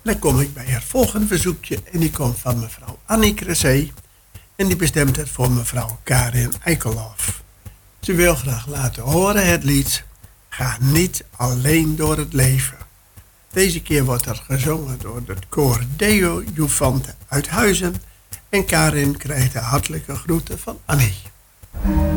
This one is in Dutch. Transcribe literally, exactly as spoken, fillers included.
Dan kom ik bij het volgende verzoekje en die komt van mevrouw Annie Cressé en die bestemt het voor mevrouw Karin Eikelhoff. Ze wil graag laten horen het lied Ga niet alleen door het leven. Deze keer wordt er gezongen door het koor Deo Juvante uit Huizen en Karin krijgt de hartelijke groeten van Annie.